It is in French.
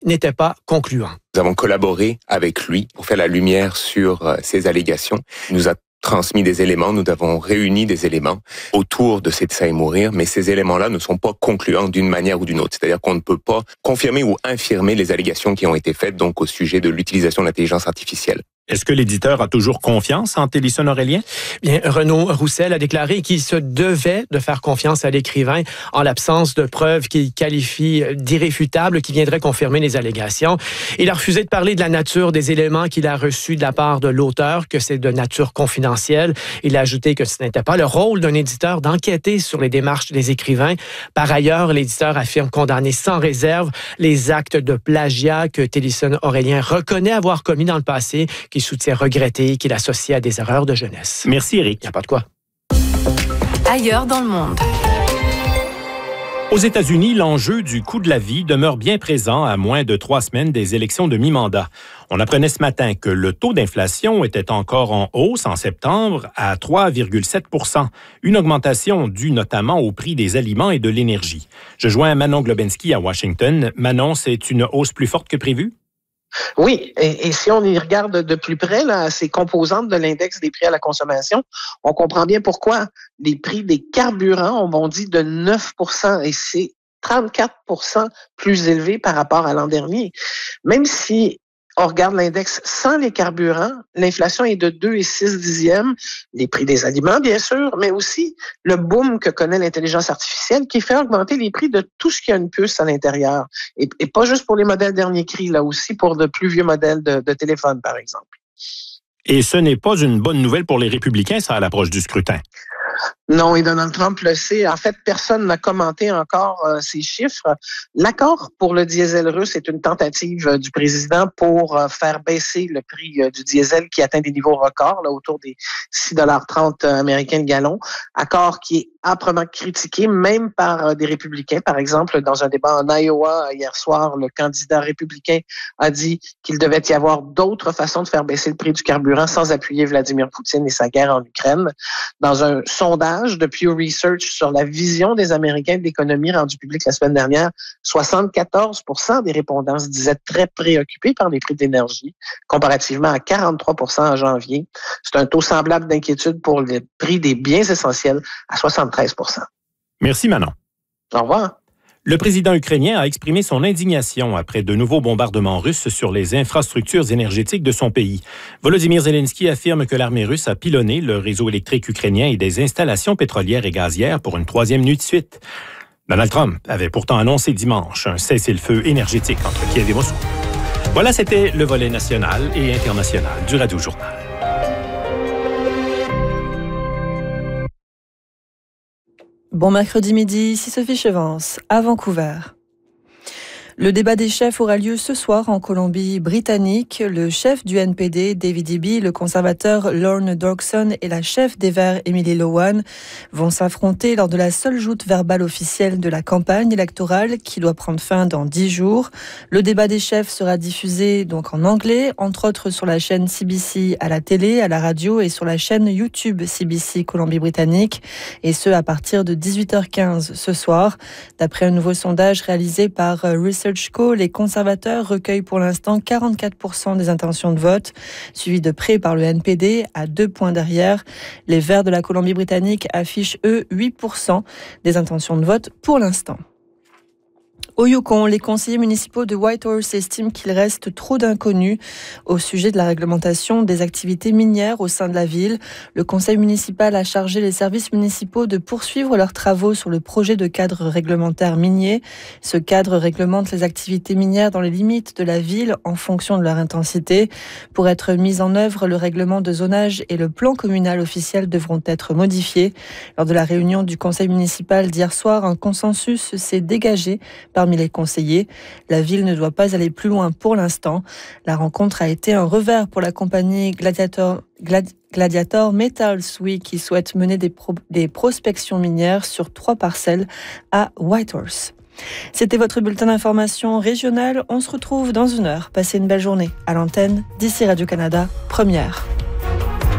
n'étaient pas concluants. Nous avons collaboré avec lui pour faire la lumière sur ces allégations. Il nous a transmis des éléments, nous avons réuni des éléments autour de ces ça et mourir, mais ces éléments-là ne sont pas concluants d'une manière ou d'une autre. C'est-à-dire qu'on ne peut pas confirmer ou infirmer les allégations qui ont été faites donc au sujet de l'utilisation de l'intelligence artificielle. Est-ce que l'éditeur a toujours confiance en Télésson-Aurélien? Bien, Renaud Roussel a déclaré qu'il se devait de faire confiance à l'écrivain en l'absence de preuves qu'il qualifie d'irréfutables qui viendraient confirmer les allégations. Il a refusé de parler de la nature des éléments qu'il a reçus de la part de l'auteur, que c'est de nature confidentielle. Il a ajouté que ce n'était pas le rôle d'un éditeur d'enquêter sur les démarches des écrivains. Par ailleurs, l'éditeur affirme condamner sans réserve les actes de plagiat que Télésson-Aurélien reconnaît avoir commis dans le passé, qu'il soutient regretté, qu'il associe à des erreurs de jeunesse. Merci, Éric. Il n'y a pas de quoi. Ailleurs dans le monde. Aux États-Unis, l'enjeu du coût de la vie demeure bien présent à moins de 3 semaines des élections de mi-mandat. On apprenait ce matin que le taux d'inflation était encore en hausse en septembre à 3,7 %, une augmentation due notamment au prix des aliments et de l'énergie. Je joins Manon Globensky à Washington. Manon, c'est une hausse plus forte que prévue? Oui, et si on y regarde de plus près, là, ces composantes de l'index des prix à la consommation, on comprend bien pourquoi les prix des carburants ont bondi de 9 % et c'est 34 % plus élevé par rapport à l'an dernier. Même si on regarde l'index sans les carburants, l'inflation est de 2,6%. Les prix des aliments, bien sûr, mais aussi le boom que connaît l'intelligence artificielle qui fait augmenter les prix de tout ce qui a une puce à l'intérieur. Et pas juste pour les modèles dernier cri, là aussi pour de plus vieux modèles de téléphone, par exemple. Et ce n'est pas une bonne nouvelle pour les républicains, ça, à l'approche du scrutin. Non, et Donald Trump le sait. En fait, personne n'a commenté encore ces chiffres. L'accord pour le diesel russe est une tentative du président pour faire baisser le prix du diesel qui atteint des niveaux records, là, autour des 6,30 $ américains le gallon. Accord qui est âprement critiqué, même par des républicains. Par exemple, dans un débat en Iowa hier soir, le candidat républicain a dit qu'il devait y avoir d'autres façons de faire baisser le prix du carburant sans appuyer Vladimir Poutine et sa guerre en Ukraine. Dans un sondage de Pew Research sur la vision des Américains de l'économie rendu public la semaine dernière, 74 % des répondants se disaient très préoccupés par les prix de l'énergie, comparativement à 43 % en janvier. C'est un taux semblable d'inquiétude pour le prix des biens essentiels à 73 %. Merci, Manon. Au revoir. Le président ukrainien a exprimé son indignation après de nouveaux bombardements russes sur les infrastructures énergétiques de son pays. Volodymyr Zelensky affirme que l'armée russe a pilonné le réseau électrique ukrainien et des installations pétrolières et gazières pour une 3e nuit de suite. Donald Trump avait pourtant annoncé dimanche un cessez-le-feu énergétique entre Kiev et Moscou. Voilà, c'était le volet national et international du Radio Journal. Bon mercredi midi, ici Sophie Chevance, à Vancouver. Le débat des chefs aura lieu ce soir en Colombie-Britannique. Le chef du NPD, David Eby, le conservateur Lorne Dorkson et la chef des Verts, Emily Lowan, vont s'affronter lors de la seule joute verbale officielle de la campagne électorale qui doit prendre fin dans 10 jours. Le débat des chefs sera diffusé donc en anglais, entre autres sur la chaîne CBC à la télé, à la radio et sur la chaîne YouTube CBC Colombie-Britannique, et ce à partir de 18h15 ce soir. D'après un nouveau sondage réalisé par Research Co, les conservateurs recueillent pour l'instant 44% des intentions de vote, suivi de près par le NPD à 2 points derrière. Les Verts de la Colombie-Britannique affichent, eux, 8% des intentions de vote pour l'instant. Au Yukon, les conseillers municipaux de Whitehorse estiment qu'il reste trop d'inconnus au sujet de la réglementation des activités minières au sein de la ville. Le conseil municipal a chargé les services municipaux de poursuivre leurs travaux sur le projet de cadre réglementaire minier. Ce cadre réglemente les activités minières dans les limites de la ville en fonction de leur intensité. Pour être mis en œuvre, le règlement de zonage et le plan communal officiel devront être modifiés. Lors de la réunion du conseil municipal d'hier soir, un consensus s'est dégagé parmi les conseillers. La ville ne doit pas aller plus loin pour l'instant. La rencontre a été un revers pour la compagnie Gladiator Metals, qui souhaite mener des prospections minières sur 3 parcelles à Whitehorse. C'était votre bulletin d'information régional. On se retrouve dans 1 heure. Passez une belle journée à l'antenne d'ici Radio-Canada, première.